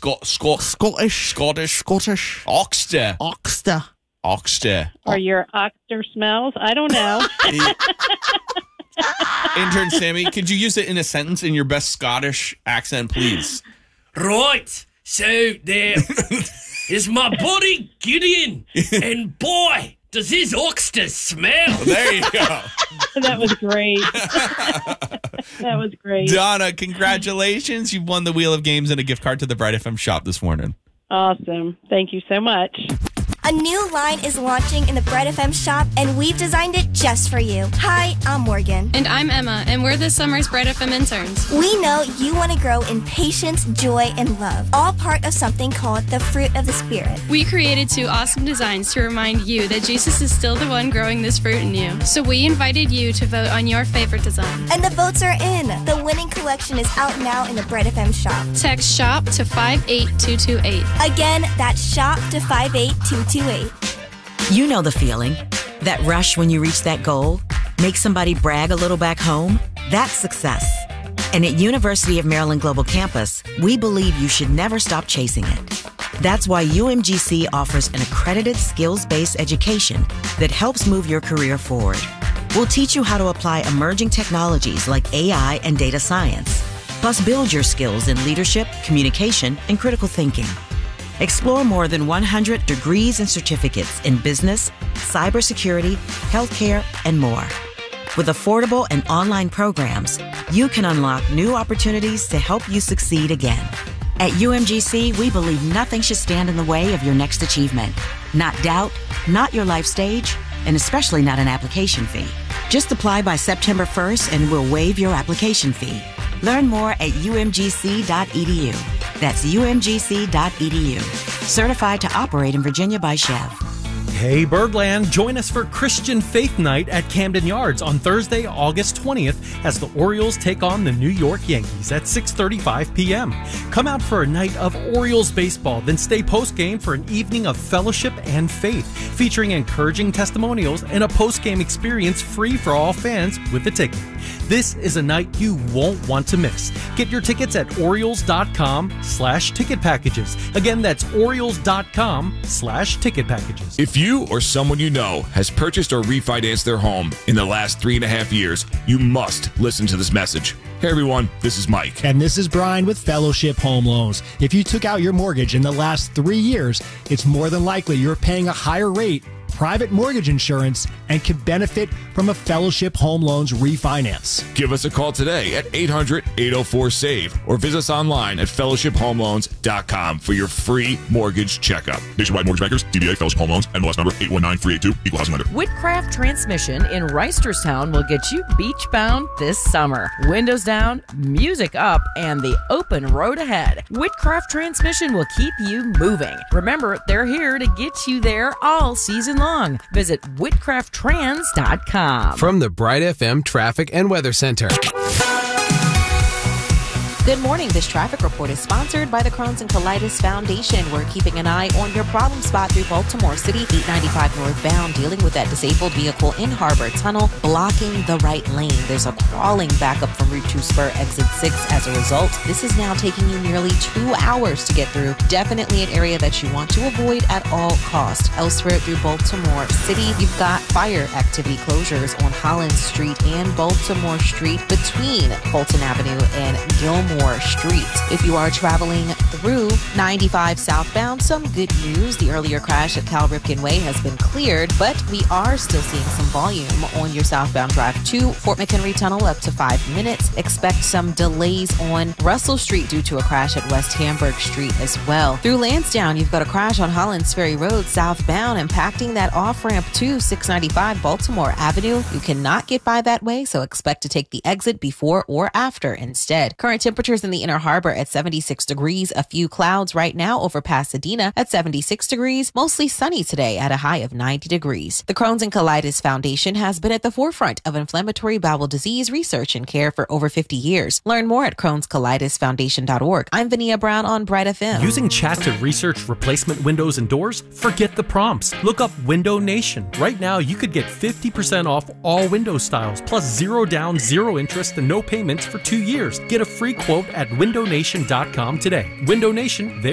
Scottish. Oxter. Or your oxter smells? I don't know. Intern Sammy, could you use it in a sentence in your best Scottish accent, please? Right. So there is my buddy Gideon, and boy, does his oxter smell. There you go. That was great. That was great. Donna, congratulations. You've won the Wheel of Games and a gift card to the Bright FM shop this morning. Awesome. Thank you so much. A new line is launching in the Bright FM shop, and we've designed it just for you. Hi, I'm Morgan. And I'm Emma, and we're this summer's Bright FM interns. We know you want to grow in patience, joy, and love, all part of something called the fruit of the Spirit. We created 2 awesome designs to remind you that Jesus is still the one growing this fruit in you. So we invited you to vote on your favorite design. And the votes are in. The winning collection is out now in the Bright FM shop. Text SHOP to 58228. Again, that's SHOP to 58228. You know the feeling. That rush when you reach that goal? Make somebody brag a little back home? That's success. And at University of Maryland Global Campus, we believe you should never stop chasing it. That's why UMGC offers an accredited skills-based education that helps move your career forward. We'll teach you how to apply emerging technologies like AI and data science, plus build your skills in leadership, communication, and critical thinking. Explore more than 100 degrees and certificates in business, cybersecurity, healthcare, and more. With affordable and online programs, you can unlock new opportunities to help you succeed again. At UMGC, we believe nothing should stand in the way of your next achievement. Not doubt, not your life stage, and especially not an application fee. Just apply by September 1st and we'll waive your application fee. Learn more at umgc.edu. That's umgc.edu. Certified to operate in Virginia by Chev. Hey Birdland, join us for Christian Faith Night at Camden Yards on Thursday, August 20th as the Orioles take on the New York Yankees at 6:35 p.m. Come out for a night of Orioles baseball, then stay post-game for an evening of fellowship and faith, featuring encouraging testimonials and a post-game experience free for all fans with a ticket. This is a night you won't want to miss. Get your tickets at Orioles.com/ticket packages. Again, that's Orioles.com/ticket packages. If you or someone you know has purchased or refinanced their home in the last 3.5 years, you must listen to this message. Hey everyone, this is Mike. And this is Brian with Fellowship Home Loans. If you took out your mortgage in the last 3 years, it's more than likely you're paying a higher rate, private mortgage insurance, and can benefit from a Fellowship Home Loans refinance. Give us a call today at 800-804-SAVE or visit us online at fellowshiphomeloans.com for your free mortgage checkup. Nationwide Mortgage Bankers, DBA Fellowship Home Loans, NMLS number 819382, Equal Housing Lender. Whitcraft Transmission in Reisterstown will get you beach-bound this summer. Windows down, music up, and the open road ahead. Whitcraft Transmission will keep you moving. Remember, they're here to get you there all season long. Visit whitcrafttrans.com. From the Bright FM Traffic and Weather Center. Good morning. This traffic report is sponsored by the Crohn's and Colitis Foundation. We're keeping an eye on your problem spot through Baltimore City, 895 northbound, dealing with that disabled vehicle in Harbor Tunnel, blocking the right lane. There's a crawling backup from Route 2 Spur exit 6 as a result. This is now taking you nearly 2 hours to get through. Definitely an area that you want to avoid at all costs. Elsewhere through Baltimore City, you've got fire activity closures on Holland Street and Baltimore Street between Fulton Avenue and Gilmore Street. If you are traveling through 95 southbound, some good news. The earlier crash at Cal Ripken Way has been cleared, but we are still seeing some volume on your southbound drive to Fort McHenry Tunnel up to 5 minutes. Expect some delays on Russell Street due to a crash at West Hamburg Street as well. Through Lansdowne, you've got a crash on Hollands Ferry Road southbound, impacting that off-ramp to 695 Baltimore Avenue. You cannot get by that way, so expect to take the exit before or after instead. Current temperatures in the Inner Harbor at 76 degrees. A few clouds right now over Pasadena at 76 degrees. Mostly sunny today at a high of 90 degrees. The Crohn's and Colitis Foundation has been at the forefront of inflammatory bowel disease research and care for over 50 years. Learn more at Crohn'sColitisFoundation.org. I'm Vania Brown on Bright FM. Using chat to research replacement windows and doors? Forget the prompts. Look up Window Nation. Right now, you could get 50% off all window styles, plus 0 down, 0 interest, and no payments for 2 years. Get a free quote at windownation.com today. Window Nation,